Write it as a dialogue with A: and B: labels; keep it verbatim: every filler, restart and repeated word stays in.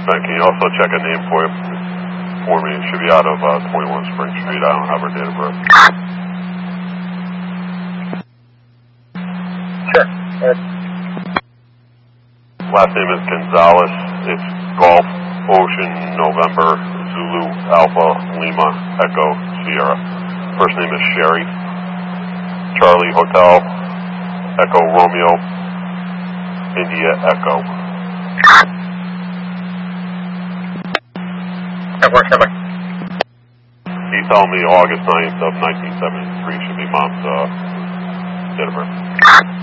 A: ten. Can you also check a name for for me? It should be out of uh, twenty-one Spring Street. I don't have her date of birth.
B: Sure. Yes.
A: Last name is Gonzalez. It's Golf Ocean November Zulu Alpha Lima Echo Sierra. First name is Sherry. Charlie Hotel Echo Romeo India Echo.
B: That works, Emma.
A: He told me August ninth of nineteen seventy-three should be mom's uh, date of birth.